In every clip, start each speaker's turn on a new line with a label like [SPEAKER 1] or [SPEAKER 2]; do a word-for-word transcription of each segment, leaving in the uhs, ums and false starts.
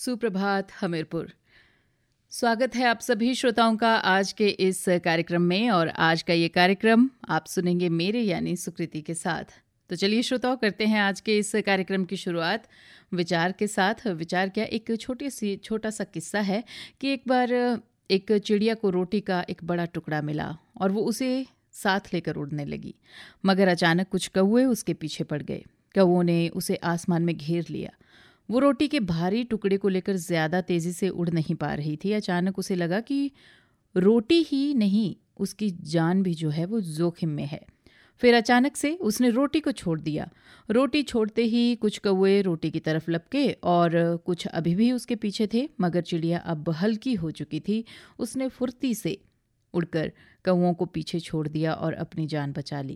[SPEAKER 1] सुप्रभात हमीरपुर। स्वागत है आप सभी श्रोताओं का आज के इस कार्यक्रम में। और आज का ये कार्यक्रम आप सुनेंगे मेरे यानी सुकृति के साथ। तो चलिए श्रोताओं, करते हैं आज के इस कार्यक्रम की शुरुआत विचार के साथ। विचार क्या, एक छोटी सी छोटा सा किस्सा है कि एक बार एक चिड़िया को रोटी का एक बड़ा टुकड़ा मिला और वो उसे साथ लेकर उड़ने लगी, मगर अचानक कुछ कौवे उसके पीछे पड़ गए। कौवों ने उसे आसमान में घेर लिया। वो रोटी के भारी टुकड़े को लेकर ज्यादा तेजी से उड़ नहीं पा रही थी। अचानक उसे लगा कि रोटी ही नहीं, उसकी जान भी जो है वो जोखिम में है। फिर अचानक से उसने रोटी को छोड़ दिया। रोटी छोड़ते ही कुछ कौवे रोटी की तरफ लपके और कुछ अभी भी उसके पीछे थे, मगर चिड़िया अब हल्की हो चुकी थी। उसने फुर्ती से उड़कर कौवों को पीछे छोड़ दिया और अपनी जान बचा ली।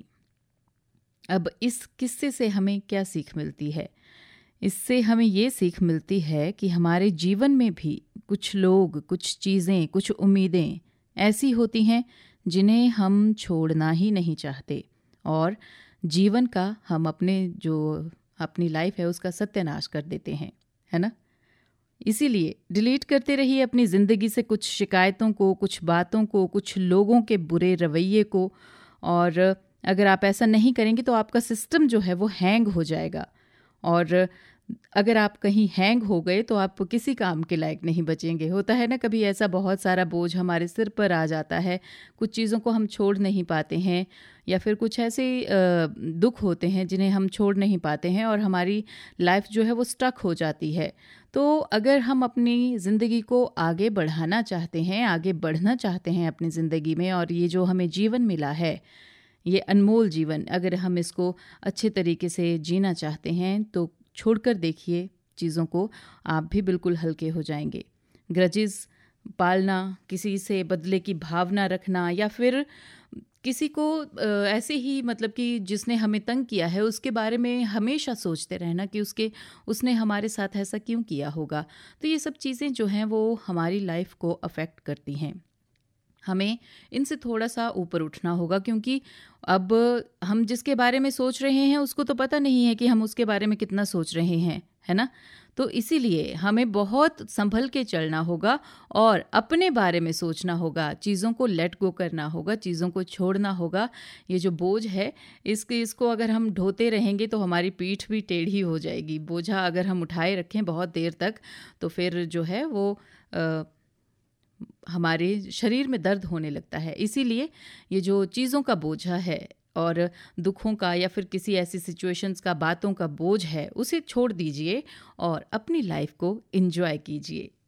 [SPEAKER 1] अब इस किस्से से हमें क्या सीख मिलती है? इससे हमें ये सीख मिलती है कि हमारे जीवन में भी कुछ लोग, कुछ चीज़ें, कुछ उम्मीदें ऐसी होती हैं जिन्हें हम छोड़ना ही नहीं चाहते, और जीवन का हम अपने जो अपनी लाइफ है उसका सत्यानाश कर देते हैं, है ना। इसीलिए डिलीट करते रहिए अपनी ज़िंदगी से कुछ शिकायतों को, कुछ बातों को, कुछ लोगों के बुरे रवैये को। और अगर आप ऐसा नहीं करेंगे तो आपका सिस्टम जो है वो हैंग हो जाएगा, और अगर आप कहीं हैंग हो गए तो आप किसी काम के लायक नहीं बचेंगे। होता है ना, कभी ऐसा बहुत सारा बोझ हमारे सिर पर आ जाता है, कुछ चीज़ों को हम छोड़ नहीं पाते हैं, या फिर कुछ ऐसे दुख होते हैं जिन्हें हम छोड़ नहीं पाते हैं और हमारी लाइफ जो है वो स्टक हो जाती है। तो अगर हम अपनी ज़िंदगी को आगे बढ़ाना चाहते हैं, आगे बढ़ना चाहते हैं अपनी ज़िंदगी में, और ये जो हमें जीवन मिला है, ये अनमोल जीवन, अगर हम इसको अच्छे तरीके से जीना चाहते हैं तो छोड़कर देखिए चीज़ों को, आप भी बिल्कुल हल्के हो जाएंगे। ग्रजेस पालना, किसी से बदले की भावना रखना, या फिर किसी को ऐसे ही मतलब कि जिसने हमें तंग किया है उसके बारे में हमेशा सोचते रहना कि उसके उसने हमारे साथ ऐसा क्यों किया होगा, तो ये सब चीज़ें जो हैं वो हमारी लाइफ को अफेक्ट करती हैं। हमें इनसे थोड़ा सा ऊपर उठना होगा, क्योंकि अब हम जिसके बारे में सोच रहे हैं उसको तो पता नहीं है कि हम उसके बारे में कितना सोच रहे हैं, है ना। तो इसीलिए हमें बहुत संभल के चलना होगा और अपने बारे में सोचना होगा, चीज़ों को लेट गो करना होगा, चीज़ों को छोड़ना होगा। ये जो बोझ है इसके इसको अगर हम ढोते रहेंगे तो हमारी पीठ भी टेढ़ी हो जाएगी। बोझा अगर हम उठाए रखें बहुत देर तक तो फिर जो है वो आ, हमारे शरीर में दर्द होने लगता है। इसीलिए ये जो चीज़ों का बोझा है और दुखों का या फिर किसी ऐसी सिचुएशंस का, बातों का बोझ है, उसे छोड़ दीजिए और अपनी लाइफ को एंजॉय कीजिए।